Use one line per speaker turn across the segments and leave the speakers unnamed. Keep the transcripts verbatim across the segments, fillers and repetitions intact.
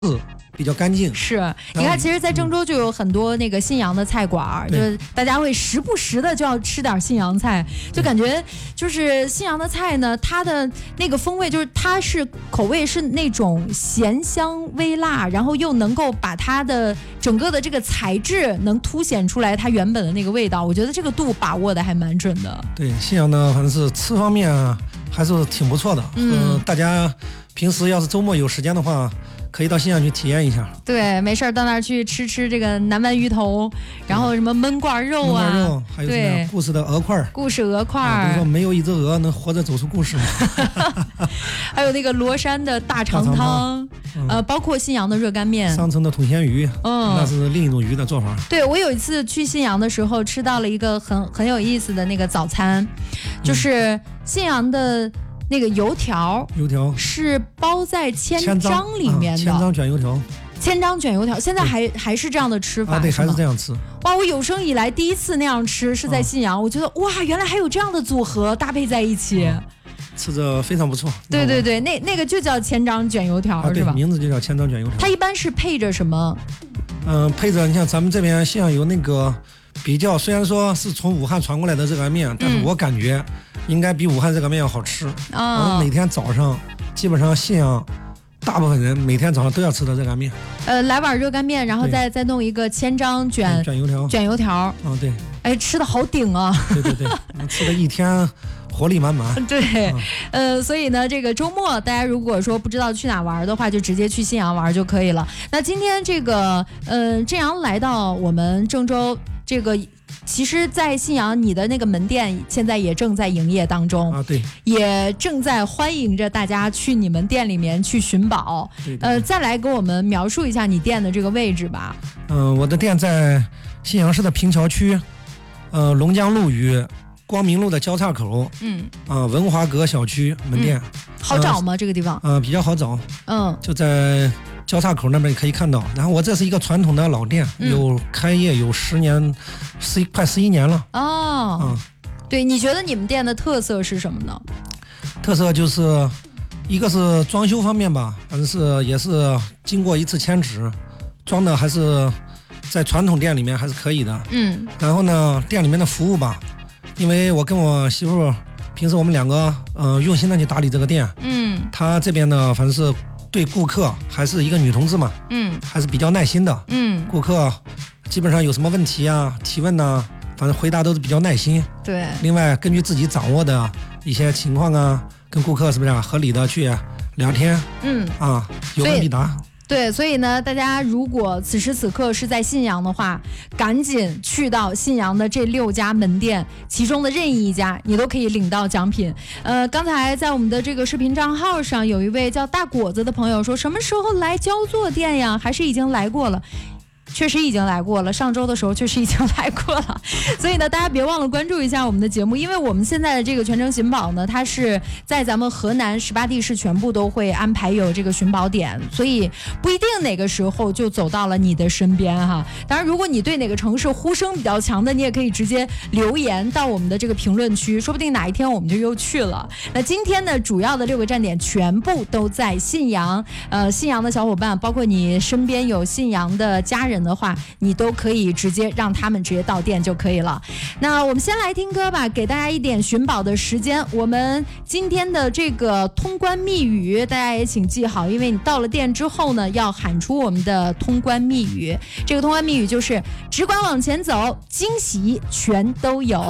比较干净。
是，你看，其实，在郑州就有很多那个信阳的菜馆，嗯、就是大家会时不时的就要吃点信阳菜，就感觉就是信阳的菜呢，它的那个风味就是它是口味是那种咸香微辣，然后又能够把它的整个的这个材质能凸显出来它原本的那个味道，我觉得这个度把握的还蛮准的。
对，信阳呢，反正是吃方面还是挺不错的。嗯、呃，大家平时要是周末有时间的话，可以到信阳去体验一下。
对，没事到那儿去吃吃这个南蛮鱼头，然后什么焖罐肉啊，
焖罐肉，还有什么故事的鹅块，
故事鹅块。
啊、比如说没有一只鹅能活着走出故事。
还有那个罗山的大肠汤，汤嗯、呃，包括信阳的热干面，
商城的桶鲜鱼，嗯，那是另一种鱼的做法。
对，我有一次去信阳的时候，吃到了一个很很有意思的那个早餐，就是信阳的。那个油条，
油条
是包在千张里面的，
千张卷油条，
千张卷油条，现在还还是这样的吃法，
啊，对，还是这样吃。
哇，我有生以来第一次那样吃，是在信阳，嗯、我觉得哇，原来还有这样的组合搭配在一起，嗯、
吃着非常不错。
对对对，那那个就叫千张卷油条，
啊、
是吧？
名字就叫千张卷油条。
它一般是配着什么？
嗯、呃，配着你像咱们这边信阳有那个比较，虽然说是从武汉传过来的热干面，但是我感觉。嗯应该比武汉热干面要好吃。
哦、
每天早上基本上信阳大部分人每天早上都要吃的热干面。
呃，来碗热干面，然后再再弄一个千张卷
卷油条。
卷油条。
啊、哦，对。
哎，吃的好顶啊！
对对对，吃了一天活力满满。
对，嗯、呃，所以呢，这个周末大家如果说不知道去哪玩的话，就直接去信阳玩就可以了。那今天这个，呃，郑阳来到我们郑州这个。其实，在信阳，你的那个门店现在也正在营业当中
啊，对，
也正在欢迎着大家去你们店里面去寻宝。
对对，
呃，再来给我们描述一下你店的这个位置吧。
嗯、呃，我的店在信阳市的平桥区，呃，龙江路与光明路的交叉口。嗯，啊、呃，文华阁小区门店、嗯，
好找吗？呃、这个地方？
呃，比较好找。
嗯，
就在。交叉口那边可以看到，然后我这是一个传统的老店，嗯、有开业有十年，十快十一年了。
哦，嗯，对，你觉得你们店的特色是什么呢？
特色就是一个是装修方面吧，反正是也是经过一次迁址，装的还是在传统店里面还是可以的。嗯，然后呢，店里面的服务吧，因为我跟我媳妇平时我们两个呃用心的去打理这个店。嗯，她这边呢，反正是。对顾客还是一个女同志嘛，嗯，还是比较耐心的，嗯，顾客基本上有什么问题啊、提问呐、啊，反正回答都是比较耐心。
对，
另外根据自己掌握的一些情况啊，跟顾客是不是、啊、合理的去聊天，嗯啊，有问必答。
对，所以呢，大家如果此时此刻是在信阳的话，赶紧去到信阳的这六家门店，其中的任意一家，你都可以领到奖品。呃，刚才在我们的这个视频账号上，有一位叫大果子的朋友说，什么时候来焦作店呀？还是已经来过了？确实已经来过了，上周的时候确实已经来过了，所以呢，大家别忘了关注一下我们的节目，因为我们现在的这个全程寻宝呢，它是在咱们河南十八地市全部都会安排有这个寻宝点，所以不一定哪个时候就走到了你的身边哈。当然，如果你对哪个城市呼声比较强的，你也可以直接留言到我们的这个评论区，说不定哪一天我们就又去了。那今天呢，主要的六个站点全部都在信阳，呃，信阳的小伙伴，包括你身边有信阳的家人的话，你都可以直接让他们直接到店就可以了。那我们先来听歌吧，给大家一点寻宝的时间。我们今天的这个通关密语，大家也请记好，因为你到了店之后呢，要喊出我们的通关密语。这个通关密语就是只管往前走，惊喜全都有。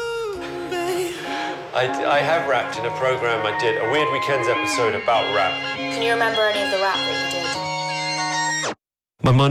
I, I have rapped in a program I did, a Weird Weekends episode about rap.
Can you remember any of the rap that you did?